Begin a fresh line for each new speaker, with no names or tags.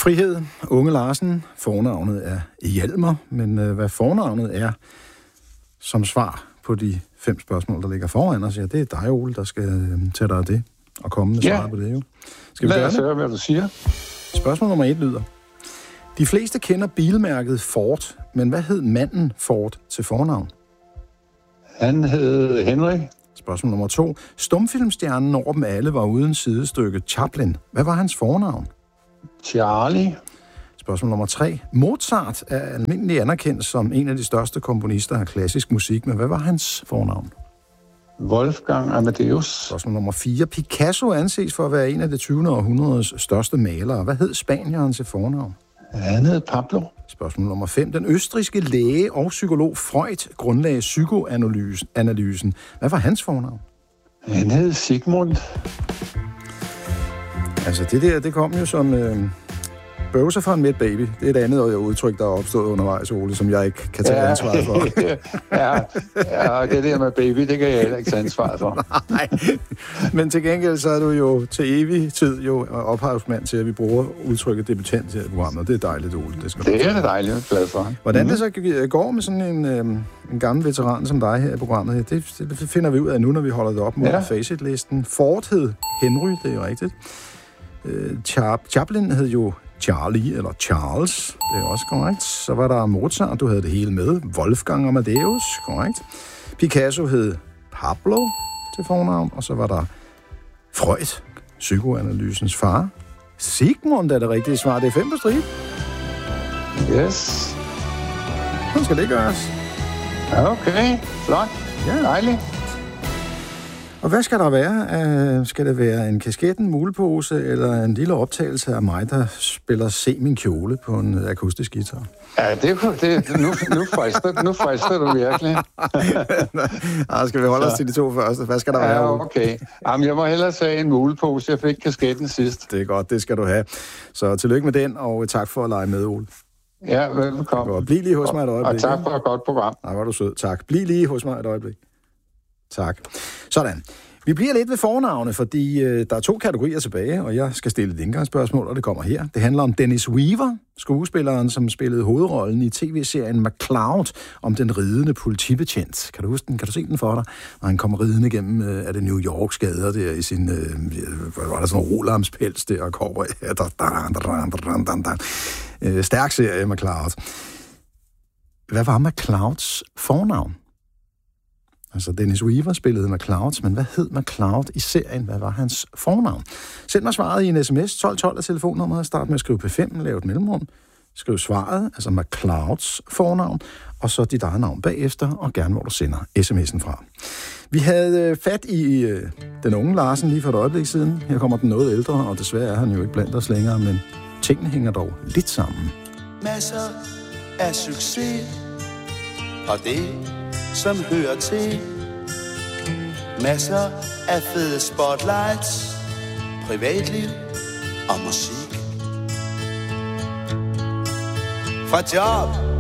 Frihed, Unge Larsen. Fornavnet er Hjalmar, men hvad fornavnet er som svar på de 5 spørgsmål, der ligger foran os, ja, det er dig, Ole, der skal tage dig af det og komme med svar på det, jo. Skal vi gøre det?
Lad os høre, hvad du siger.
Spørgsmål nummer 1 lyder: de fleste kender bilmærket Ford, men hvad hed manden Ford til fornavn?
Han hed Henry.
Spørgsmål nummer 2. Stumfilmstjernen over dem alle var uden sidestykke Chaplin. Hvad var hans fornavn?
Charlie.
Spørgsmål nummer 3. Mozart er almindeligt anerkendt som en af de største komponister af klassisk musik, men hvad var hans fornavn?
Wolfgang Amadeus.
Spørgsmål nummer 4. Picasso anses for at være en af det 20. århundredes største malere. Hvad hed spanieren til fornavn?
Han hed Pablo.
Spørgsmål nummer 5. Den østrigske læge og psykolog Freud grundlagde psykoanalysen. Hvad var hans fornavn?
Han hed Sigmund.
Altså det der, det kom jo som bøvser fra en mæt baby. Det er et andet udtryk, der er opstået undervejs, Ole, som jeg ikke kan tage ansvar for.
ja, det der med baby, det kan jeg heller ikke tage ansvar for.
Nej, men til gengæld så er du jo til evig tid jo ophavsmand til, at vi bruger udtrykket debutant til programmet. Det er dejligt, Ole.
Det er det dejligt, jeg er glad for.
Hvordan det så går med sådan en gammel veteran som dig her i programmet, det finder vi ud af nu, når vi holder det op mod Facit-listen. Ford hed Henry, det er jo rigtigt. Chaplin hed jo Charlie, eller Charles, det er også korrekt. Så var der Mozart, du havde det hele med. Wolfgang Amadeus, korrekt. Picasso hed Pablo til fornavn, og så var der Freud, psykoanalysens far. Sigmund er det rigtige svar, det er 5 på stribe.
Yes.
Hvordan skal det gøres?
Okay, flot.
Ja.
Dejligt.
Og hvad skal der være? Skal det være en kasket, en mulepose, eller en lille optagelse af mig, der spiller Se min kjole på en akustisk guitar?
Ja, nu frister du virkelig.
Skal vi holde os til de 2 første? Hvad skal der være?
Ja, okay. Jamen, jeg må hellere sige en mulepose. Jeg fik kasketten sidst.
Det er godt, det skal du have. Så tillykke med den, og tak for at lege med, Ole.
Ja, velkommen.
Bliv lige hos mig et øjeblik.
Og tak for et godt program.
Nej, var du sød. Tak. Bliv lige hos mig et øjeblik. Tak. Sådan. Vi bliver lidt ved fornavne, fordi der er 2 kategorier tilbage, og jeg skal stille et indgangsspørgsmål, og det kommer her. Det handler om Dennis Weaver, skuespilleren, som spillede hovedrollen i tv-serien McCloud om den ridende politibetjent. Kan du huske den? Kan du se den for dig? Når han kommer ridende gennem af det New Yorks gader der i sin, var der sådan en rolamspels der, og kommer stærk serie McCloud. Hvad var McClouds fornavn? Altså, Dennis Weaver spillede McCloud, men hvad hed McCloud i serien? Hvad var hans fornavn? Send mig svaret i en sms, 1212 af telefonnummeret. Start med at skrive P5, lav et mellemrum. Skriv svaret, altså McClouds fornavn, og så dit eget navn bagefter, og gerne hvor du sender sms'en fra. Vi havde fat i den unge Larsen lige for et øjeblik siden. Her kommer den noget ældre, og desværre er han jo ikke blandt os længere, men tingene hænger dog lidt sammen.
Masser af succes, og det som hører til. Masser af fede spotlights, privatliv og musik. Fra job